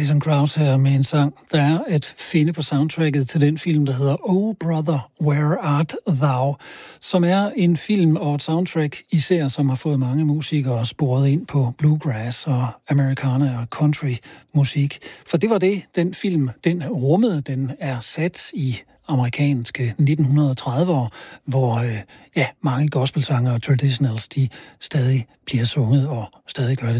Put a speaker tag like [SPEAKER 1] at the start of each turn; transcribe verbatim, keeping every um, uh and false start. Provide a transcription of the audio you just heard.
[SPEAKER 1] Alison Krauss her med en sang, der er at finde på soundtracket til den film, der hedder Oh Brother, Where Art Thou, som er en film og et soundtrack især, som har fået mange musikere sporet ind på bluegrass og americana og country musik. For det var det, den film, den rummede, den er sat i amerikanske nitten trediver, hvor øh, ja, mange gospelsanger og traditionals, de stadig bliver sunget og stadig gør det